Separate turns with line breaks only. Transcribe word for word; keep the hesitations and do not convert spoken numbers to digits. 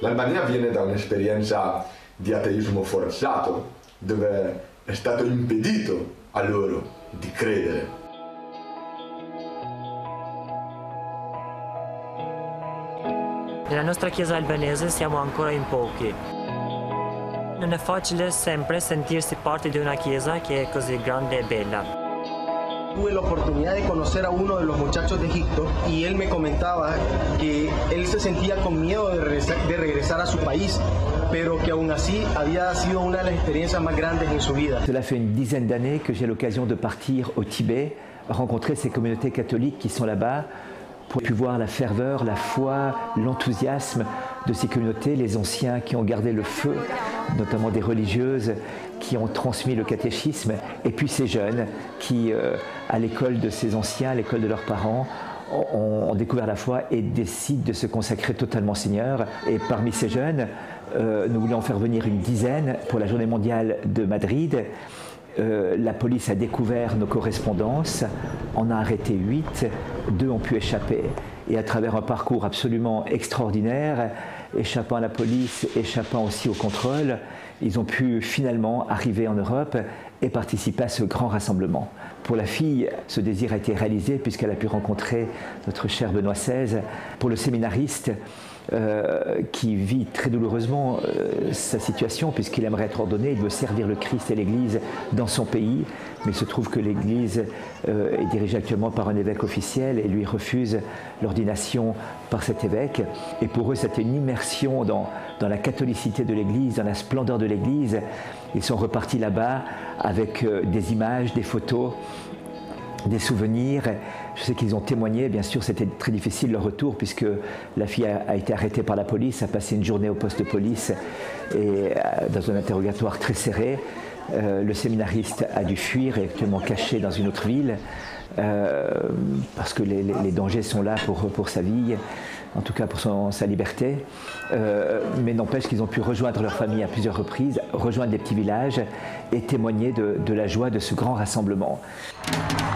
L'Albania viene da un'esperienza di ateismo forzato, dove è stato impedito a loro di credere.
Nella nostra chiesa albanese siamo ancora in pochi. Non è facile sempre sentirsi parte di una chiesa che è così grande e bella.
Tuve la oportunidad de conocer a uno de los muchachos de Egipto y él me comentaba que él se sentía con miedo de regresar, de regresar a su país, pero que aún así había sido una de las experiencias más grandes en su vida.
Cela fait une dizaine d'années que j'ai l'occasion de partir au Tibet, rencontrer ces communautés catholiques qui sont là-bas, pour pu voir la ferveur, la foi, l'enthousiasme de ces communautés, les anciens qui ont gardé le feu, notamment des religieuses qui ont transmis le catéchisme, et puis ces jeunes qui, euh, à l'école de ces anciens, à l'école de leurs parents, ont, ont découvert la foi et décident de se consacrer totalement au Seigneur. Et parmi ces jeunes, euh, nous voulions faire venir une dizaine pour la journée mondiale de Madrid. Euh, la police a découvert nos correspondances, en a arrêté huit, deux ont pu échapper. Et à travers un parcours absolument extraordinaire, échappant à la police, échappant aussi au contrôle, ils ont pu finalement arriver en Europe et participer à ce grand rassemblement. Pour la fille, ce désir a été réalisé puisqu'elle a pu rencontrer notre cher Benoît seize. Pour le séminariste, euh, qui vit très douloureusement euh, sa situation puisqu'il aimerait être ordonné, il veut servir le Christ et l'Église dans son pays, mais il se trouve que l'Église euh, est dirigée actuellement par un évêque officiel et lui refuse l'ordination par cet évêque. Et pour eux, c'était une immersion dans, dans la catholicité de l'Église, dans la splendeur de l'Église. Ils sont repartis là-bas avec euh, des images, des photos, des souvenirs. Je sais qu'ils ont témoigné, bien sûr c'était très difficile leur retour puisque la fille a, a été arrêtée par la police, a passé une journée au poste de police et euh, dans un interrogatoire très serré. Euh, le séminariste a dû fuir et est actuellement caché dans une autre ville euh, parce que les, les, les dangers sont là pour, pour sa vie, en tout cas pour son, sa liberté. Euh, mais n'empêche qu'ils ont pu rejoindre leur famille à plusieurs reprises, rejoindre des petits villages et témoigner de, de la joie de ce grand rassemblement.